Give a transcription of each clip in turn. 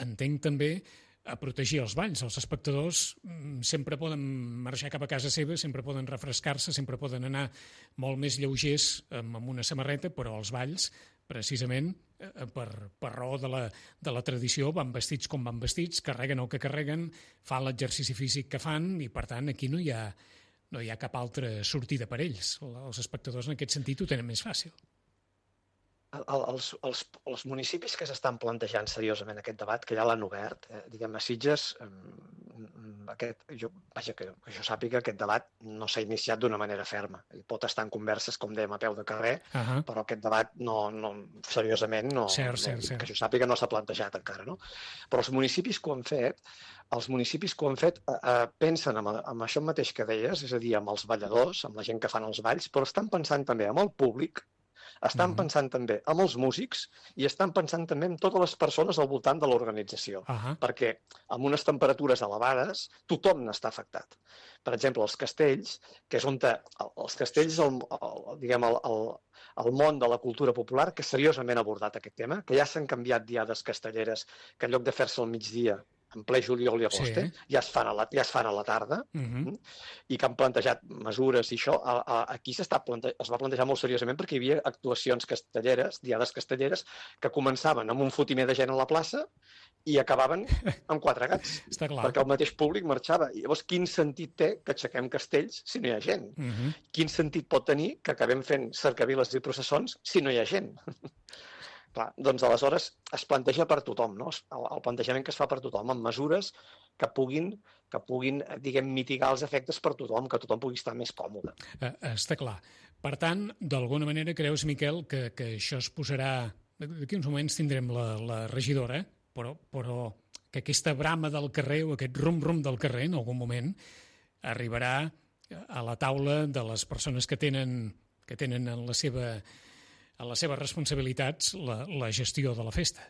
entenc també a protegir els balls. Els espectadors sempre poden marxar cap a casa seva, sempre poden refrescar-se, sempre poden anar molt més lleugers amb una samarreta, però els balls, precisament, per raó de la tradició, van vestits com van vestits, carreguen el que carreguen, fan l'exercici físic que fan, i per tant aquí no hi ha cap altra sortida per ells. Els espectadors en aquest sentit ho tenen més fàcil. Els municipis que s'estan plantejant seriosament aquest debat, que ja l'han obert, diguem, a Sitges, que jo sàpiga, aquest debat no s'ha iniciat d'una manera ferma. Pot estar en converses, com dèiem, a peu de carrer, però aquest debat seriosament que jo sàpiga no s'ha plantejat encara. No? Però els municipis que ho han fet pensen en això mateix que deies, és a dir, amb els balladors, amb la gent que fan els balls, però estan pensant també en el públic, estan pensant també en els músics i estan pensant també en totes les persones al voltant de l'organització, perquè amb unes temperatures elevades tothom n'està afectat. Per exemple, els castells, que és on els castells, diguem, el món de la cultura popular, que seriosament ha abordat aquest tema, que ja s'han canviat diades castelleres, que en lloc de fer-se al migdia, en ple juliol i agost, ja es fan a la tarda, i que han plantejat mesures i això. Aquí es va plantejar molt seriosament perquè hi havia actuacions castelleres, diades castelleres, que començaven amb un fotimer de gent a la plaça i acabaven amb 4 gats, perquè el mateix públic marxava. I llavors, quin sentit té que aixequem castells si no hi ha gent? Quin sentit pot tenir que acabem fent cercaviles i processons si no hi ha gent? Clar, doncs aleshores es planteja per tothom, no? El plantejament que es fa per tothom, amb mesures que puguin, diguem, mitigar els efectes per tothom, que tothom pugui estar més còmode. Està clar. Per tant, d'alguna manera creus, Miquel, que això es posarà... D'aquí uns moments tindrem la regidora, però que aquesta brama del carrer o aquest rum-rum del carrer, en algun moment, arribarà a la taula de les persones que tenen en les seves responsabilitats la gestió de la festa.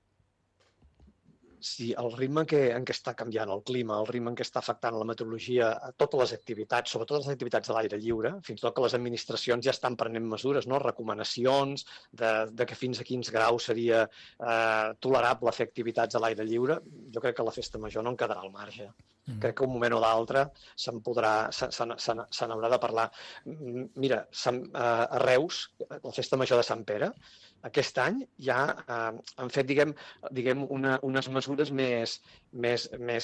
Sí, el ritme en què està canviant el clima, el ritme en què està afectant la meteorologia, a totes les activitats, sobretot les activitats de l'aire lliure, fins i tot que les administracions ja estan prenent mesures, no? Recomanacions de que fins a quins graus seria tolerable fer activitats a l'aire lliure. Jo crec que la festa major no en quedarà al marge. Crec que un moment o d'altre se n'haurà de parlar. Mira, a Reus, la festa major de Sant Pere, aquest any ja han fet, diguem unes mesures més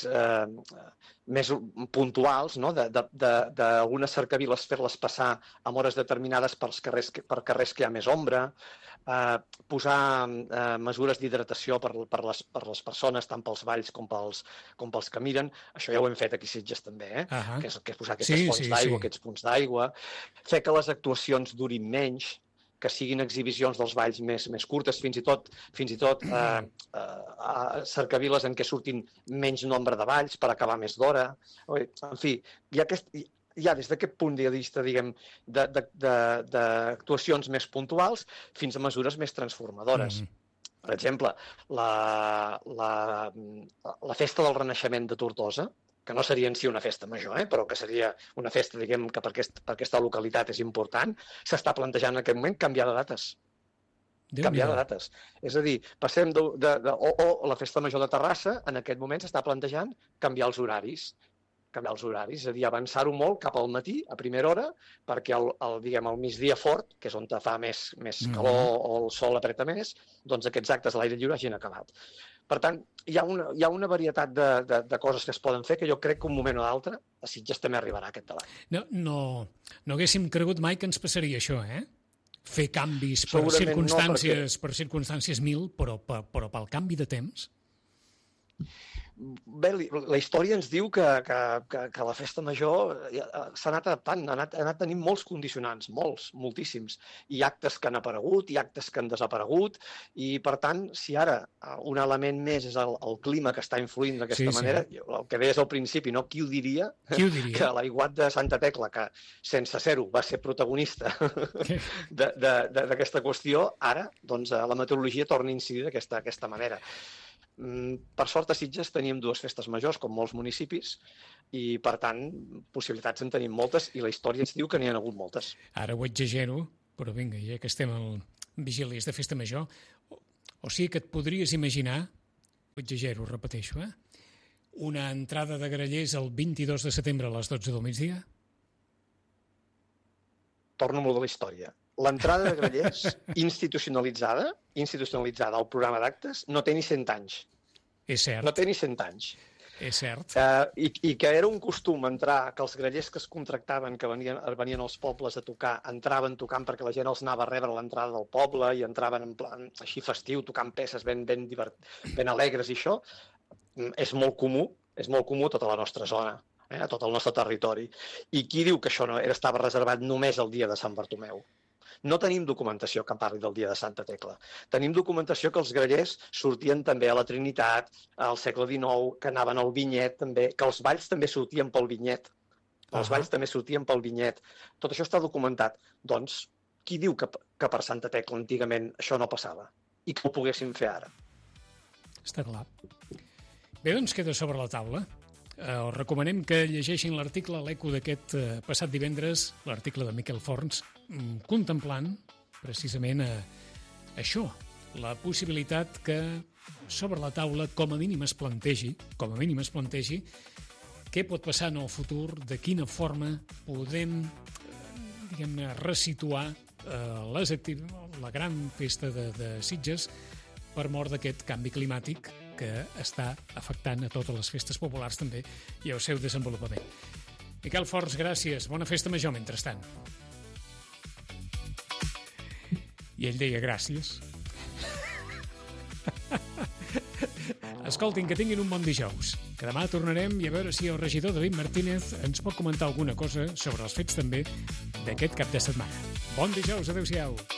puntuals, no? D'algunes cercaviles fer-les passar en hores determinades per carrers que hi ha més ombra, posar mesures d'hidratació per les persones, tant pels balls com pels que miren. Això ja ho hem fet aquí a Sitges també, que és posar aquestes fonts d'aigua, aquests punts d'aigua, fer que les actuacions durin menys, que siguin exhibicions dels balls més curtes, fins i tot cercaviles en què surtin menys nombre de balls per acabar més d'hora. En fi, ja des d'aquest punt de vista, diguem, d'actuacions més puntuals fins a mesures més transformadores. Per exemple, la festa del Renaixement de Tortosa, que no seria en si una festa major, però que seria una festa, diguem, que per aquesta localitat és important, s'està plantejant en aquest moment canviar de dates. Canviar de dates. És a dir, passem o la festa major de Terrassa, en aquest moment s'està plantejant canviar els horaris. És a dir, avançar-ho molt cap al matí, a primera hora, perquè el migdia fort, que és on fa més calor o el sol apreta més, doncs aquests actes a l'aire lliure hagin acabat. Per tant, hi ha una varietat de coses que es poden fer que jo crec que un moment o d'altre a Sitges també arribarà aquest debat. No haguéssim cregut mai que ens passaria això, fer canvis per circumstàncies mil, però pel canvi de temps. Bé, la història ens diu que la festa major s'ha anat adaptant, ha anat tenint molts condicionants, moltíssims, i actes que han aparegut, i actes que han desaparegut, i per tant, si ara un element més és el clima que està influint d'aquesta manera, el que deies al principi, no? Qui ho diria? Que l'aiguat de Santa Tecla, que sense ser-ho va ser protagonista d'aquesta qüestió, ara la meteorologia torna a incidir d'aquesta manera. Per sort a Sitges teníem 2 festes majors, com molts municipis, i per tant possibilitats en tenim moltes i la història ens diu que n'hi ha hagut moltes. Ara ho exagero, però vinga, ja que estem al vigílies de festa major, o sigui que et podries imaginar 8-0, repeteixo, Una entrada de grallers el 22 de setembre a les 12 del migdia? Torno-m'ho de la història. L'entrada de grallers institucionalitzada al programa d'actes, no té ni 100 anys. És cert. No té ni 100 anys. És cert. I que era un costum entrar, que els grallers que es contractaven, que venien als pobles a tocar, entraven tocant perquè la gent els anava a rebre a l'entrada del poble i entraven en plan així festiu, tocant peces ben alegres i això, és molt comú a tota la nostra zona, a tot el nostre territori. I qui diu que això no estava reservat només el dia de Sant Bartomeu? No tenim documentació que parli del dia de Santa Tecla. Tenim documentació que els grallers sortien també a la Trinitat, al segle XIX, que anaven al Vinyet també, que els balls també sortien pel Vinyet. Tot això està documentat. Doncs, qui diu que per Santa Tecla antigament això no passava? I que ho poguéssim fer ara? Està clar. Bé, doncs queda sobre la taula. Us recomanem que llegeixin l'article a l'Eco d'aquest passat divendres, l'article de Miquel Forns, contemplant precisament això, la possibilitat que sobre la taula com a mínim es plantegi què pot passar en el futur, de quina forma podem, diguem-ne, resituar la gran festa de Sitges per mort d'aquest canvi climàtic que està afectant a totes les festes populars també i al seu desenvolupament. Miquel Forns, gràcies. Bona festa major, mentrestant. I ell deia gràcies. Escoltin, que tinguin un bon dijous, que demà tornarem i a veure si el regidor David Martínez ens pot comentar alguna cosa sobre els fets també d'aquest cap de setmana. Bon dijous, adeu-siau.